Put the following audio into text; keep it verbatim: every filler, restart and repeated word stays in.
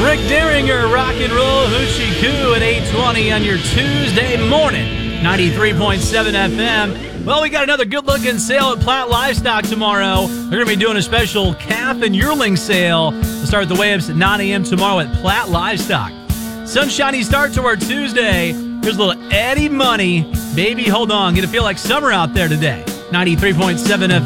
Rick Derringer, Rock and Roll Hoochie Coo at eight twenty on your Tuesday morning. ninety-three point seven F M. Well, we got another good-looking sale at Platt Livestock tomorrow. They're going to be doing a special calf and yearling sale. We'll start the weigh-ups at nine a.m. tomorrow at Platt Livestock. Sunshiny start to our Tuesday. Here's a little Eddie Money. Baby, hold on. Gonna feel like summer out there today. ninety-three point seven F M.